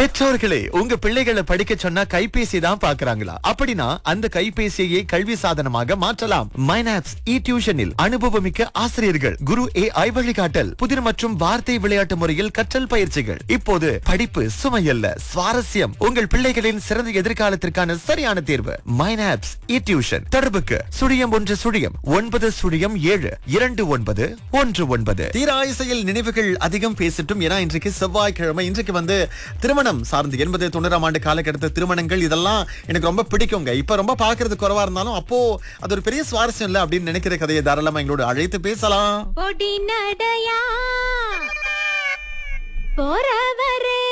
பெற்றோர்களே, உங்க பிள்ளைகளை படிக்க சொன்னா கைபேசி தான் பாக்குறாங்களா? அப்படின்னா அந்த கைபேசியை கல்வி சாதனமாக மாற்றலாம். மைனாப்ஸ் இ டியூஷனில் அனுபவமிக்க ஆசிரியர்கள், குரு AI வழிகாட்டல், புதிர் மற்றும் வார்த்தை விளையாட்டு முறையில் கற்றல் பயிற்சிகள். இப்போது படிப்பு சுமையல்ல, சுவாரஸ்யம். உங்கள் பிள்ளைகளின் சிறந்த எதிர்காலத்திற்கான சரியான தேர்வு மைனாப்ஸ் இ டியூஷன். தொடர்புக்கு 0110072919. தீராயிசையில் நினைவுகள் அதிகம் பேசட்டும். ஏன்னா இன்றைக்கு செவ்வாய்க்கிழமை. இன்றைக்கு திருமணம் சார்ந்து 80-90 ஆண்டு காலகட்டத்து திருமணங்கள் இதெல்லாம் எனக்கு ரொம்ப பிடிக்குங்க. இப்ப ரொம்ப பாக்குறது குறைவா இருந்தாலும் அப்போ அது ஒரு பெரிய சுவாரஸ்யம் இல்ல அப்படின்னு நினைக்கிற கதையை தாராளமா எங்களோட அழைத்து பேசலாம். பொடி நடையா போறவரே